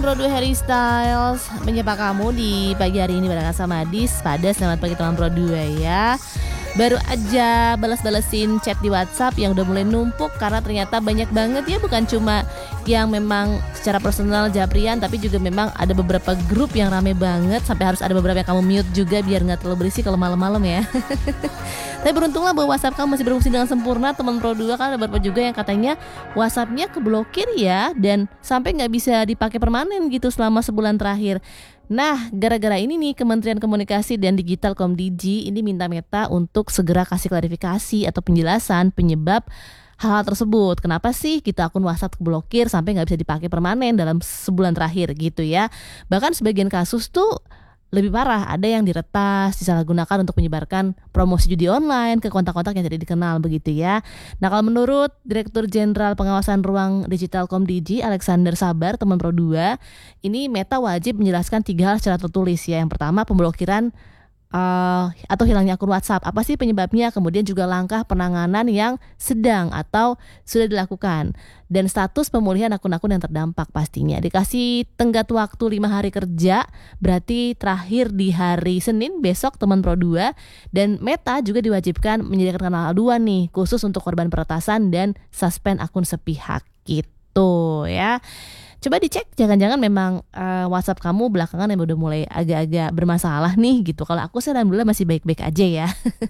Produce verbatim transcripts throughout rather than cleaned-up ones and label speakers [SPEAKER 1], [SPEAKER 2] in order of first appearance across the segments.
[SPEAKER 1] Pro dua Harry Styles menyapa kamu di pagi hari ini barengan sama Adis. Pada selamat pagi teman Pro dua ya. Baru aja balas-balesin chat di WhatsApp yang udah mulai numpuk karena ternyata banyak banget ya, bukan cuma yang memang secara personal Japrian, tapi juga memang ada beberapa grup yang rame banget sampai harus ada beberapa yang kamu mute juga biar nggak terlalu berisik kalau malam-malam ya. Tapi beruntunglah bahwa WhatsApp kamu masih berfungsi dengan sempurna teman Pro dua, karena ada beberapa juga yang katanya WhatsAppnya keblokir ya dan sampai nggak bisa dipakai permanen gitu selama sebulan terakhir. Nah, gara-gara ini nih Kementerian Komunikasi dan Digital Komdigi ini minta Meta untuk segera kasih klarifikasi atau penjelasan penyebab hal-hal tersebut. Kenapa sih kita akun WhatsApp keblokir sampai nggak bisa dipakai permanen dalam sebulan terakhir gitu ya. Bahkan sebagian kasus tuh lebih parah, ada yang diretas, disalahgunakan untuk menyebarkan promosi judi online ke kontak-kontak yang tidak dikenal begitu ya. Nah, kalau menurut Direktur Jenderal Pengawasan Ruang Digital Komdigi Alexander Sabar teman Pro dua, ini Meta wajib menjelaskan tiga hal secara tertulis ya. Yang pertama, pemblokiran Uh, atau hilangnya akun WhatsApp, apa sih penyebabnya, kemudian juga langkah penanganan yang sedang atau sudah dilakukan, dan status pemulihan akun-akun yang terdampak. Pastinya dikasih tenggat waktu lima hari kerja, berarti terakhir di hari Senin besok teman Pro dua. Dan Meta juga diwajibkan menyediakan kanal aduan nih khusus untuk korban peretasan dan suspend akun sepihak gitu ya. Coba dicek, jangan-jangan memang uh, WhatsApp kamu belakangan yang udah mulai agak-agak bermasalah nih gitu. Kalau aku sih alhamdulillah masih baik-baik aja ya.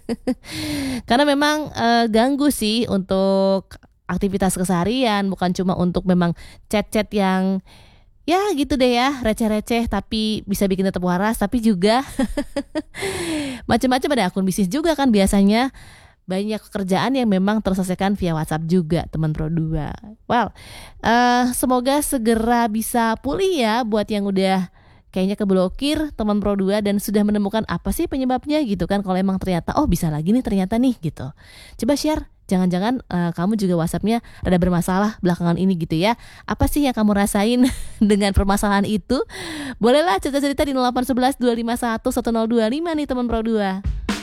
[SPEAKER 1] Karena memang uh, ganggu sih untuk aktivitas keseharian, bukan cuma untuk memang chat-chat yang ya gitu deh ya, receh-receh tapi bisa bikin tetap waras, tapi juga macam-macam, ada akun bisnis juga kan biasanya. Banyak pekerjaan yang memang terselesaikan via WhatsApp juga teman Pro dua. Well, uh, semoga segera bisa pulih ya buat yang udah kayaknya keblokir teman Pro dua dan sudah menemukan apa sih penyebabnya gitu kan. Kalau emang ternyata oh bisa lagi nih ternyata nih gitu. Coba share, jangan-jangan uh, kamu juga WhatsAppnya rada bermasalah belakangan ini gitu ya. Apa sih yang kamu rasain dengan permasalahan itu? Bolehlah cerita-cerita di nol delapan satu satu dua lima satu satu nol dua lima nih teman Pro dua.